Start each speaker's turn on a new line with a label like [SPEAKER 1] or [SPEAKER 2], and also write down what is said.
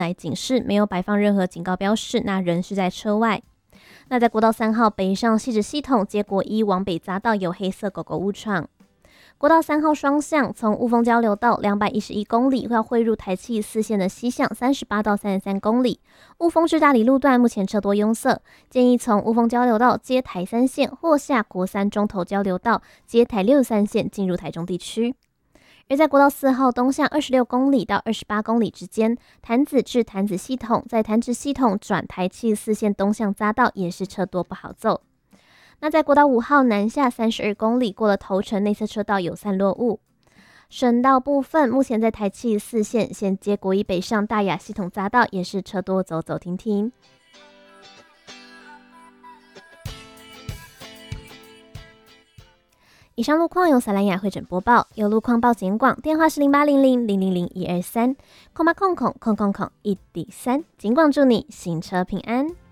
[SPEAKER 1] 来警示，没有摆放任何警告标示，那人是在车外。那在国道3号北上汐止系统接国一往北匝道有黑色狗狗误闯。国道3号双向从雾峰交流道211公里要汇入台七四线的西向38到33公里，雾峰至大里路段目前车多拥塞，建议从雾峰交流道接台3线或下国3中投交流道接台63线进入台中地区。而在国道4号东向26公里到28公里之间，潭子至潭子系统在潭子系统转台七四线东向匝道也是车多不好走。那在国道5号南下32公里，过了头城内侧车道有散落雾。省道部分，目前在台七四线衔接国一北上大雅系统匝道也是车多走走停停。以上路况由撒兰雅会诊播报，有路况报警广，电话是0800000123，08000001D3，警广祝你行车平安。